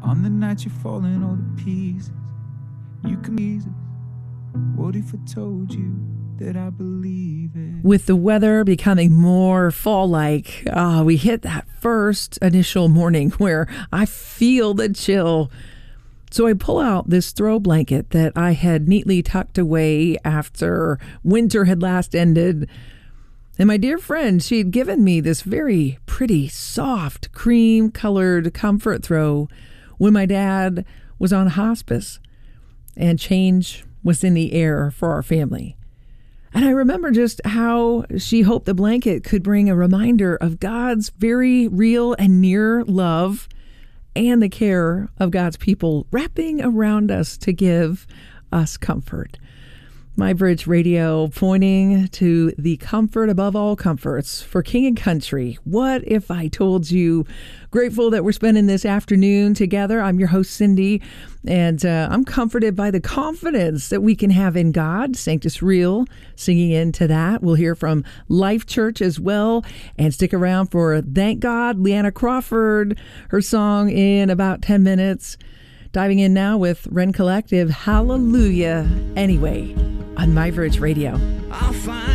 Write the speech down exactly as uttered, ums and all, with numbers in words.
On the night you're falling all to pieces, you can ease it. What if I told you that I believe it? With the weather becoming more fall-like, uh, we hit that first initial morning where I feel the chill. So I pull out this throw blanket that I had neatly tucked away after winter had last ended. And my dear friend, she had given me this very pretty, soft, cream-colored comfort throw when my dad was on hospice and change was in the air for our family. And I remember just how she hoped the blanket could bring a reminder of God's very real and near love and the care of God's people wrapping around us to give us comfort. My Bridge Radio pointing to the comfort above all comforts for King and Country. What if I told you? Grateful that we're spending this afternoon together. I'm your host, Cindy, and uh, I'm comforted by the confidence that we can have in God. Sanctus Real, singing into that. We'll hear from Life Church as well, and stick around for Thank God, Leanna Crawford, her song in about ten minutes. Diving in now with Ren Collective, Hallelujah Anyway, on My Bridge Radio. I'll find